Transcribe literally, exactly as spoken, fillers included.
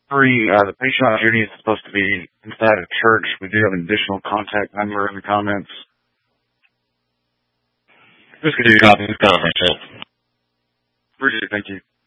Three, uh, the patient on duty is supposed to be inside a church. We do have an additional contact number in the comments. Just continue to copy this conference. Appreciate it. Thank you.